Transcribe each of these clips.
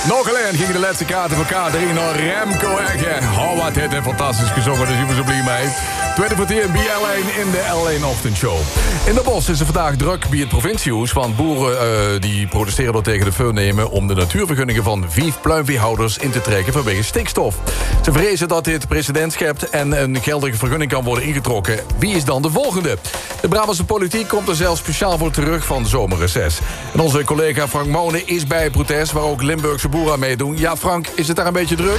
Nog alleen gingen de laatste kaarten voor K3 naar Remco Egge. Oh, wat heeft hij fantastisch gezongen, daar zijn we zo blij mee. 20 voor 10 bij L1 in de L1 Ochtendshow. In de Bos is het vandaag druk bij het provinciehuis, want boeren die protesteren door tegen de föhn nemen om de natuurvergunningen van 5 pluimveehouders in te trekken vanwege stikstof. Ze vrezen dat dit precedent schept en een geldige vergunning kan worden ingetrokken. Wie is dan de volgende? De Brabantse politiek komt er zelfs speciaal voor terug van zomerreces. En onze collega Frank Monen is bij het protest, waar ook Limburgse boeren aan meedoen. Ja, Frank, is het daar een beetje druk?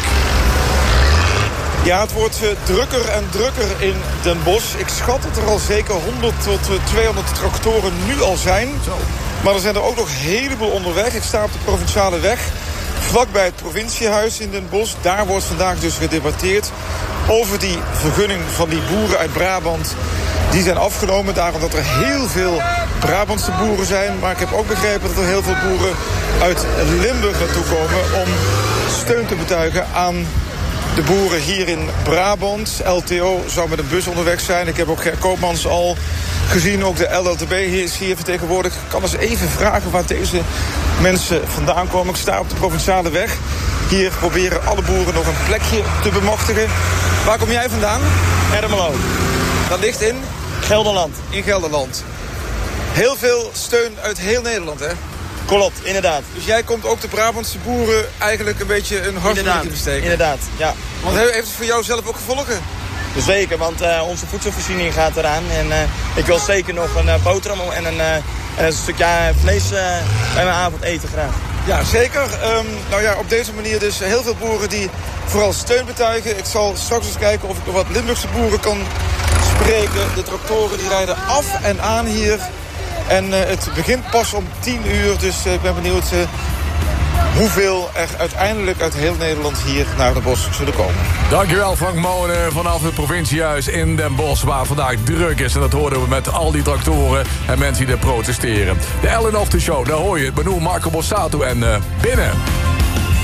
Ja, het wordt drukker en drukker in Den Bosch. Ik schat dat er al zeker 100 tot 200 tractoren nu al zijn. Zo. Maar er zijn er ook nog een heleboel onderweg. Ik sta op de provinciale weg, vlakbij het provinciehuis in Den Bosch. Daar wordt vandaag dus gedebatteerd over die vergunning van die boeren uit Brabant. Die zijn afgenomen, daarom dat er heel veel Brabantse boeren zijn. Maar ik heb ook begrepen dat er heel veel boeren uit Limburg naartoe komen om steun te betuigen aan de boeren hier in Brabant. LTO zou met een bus onderweg zijn. Ik heb ook Ger Koopmans al gezien. Ook de LLTB is hier vertegenwoordigd. Ik kan eens even vragen waar deze mensen vandaan komen. Ik sta op de provinciale weg. Hier proberen alle boeren nog een plekje te bemachtigen. Waar kom jij vandaan? Ermelo. Dat ligt in? Gelderland. In Gelderland. Heel veel steun uit heel Nederland, hè? Klopt, inderdaad. Dus jij komt ook de Brabantse boeren eigenlijk een beetje een hart in te steken? Inderdaad, ja. Want heeft het voor jou zelf ook gevolgen? Zeker, want onze voedselvoorziening gaat eraan. En ik wil zeker nog een boterham en een stukje vlees bij mijn avondeten graag. Ja, zeker. Nou ja, op deze manier dus heel veel boeren die vooral steun betuigen. Ik zal straks eens kijken of ik nog wat Limburgse boeren kan spreken. De tractoren die rijden af en aan hier. En het begint pas om 10 uur, dus ik ben benieuwd hoeveel er uiteindelijk uit heel Nederland hier naar Den Bosch zullen komen. Dankjewel Frank Monen vanaf het provinciehuis in Den Bosch, waar vandaag druk is. En dat hoorden we met al die tractoren en mensen die er protesteren. De Ellen Ochtend Show, daar hoor je het. Benoem Marco Borsato en binnen.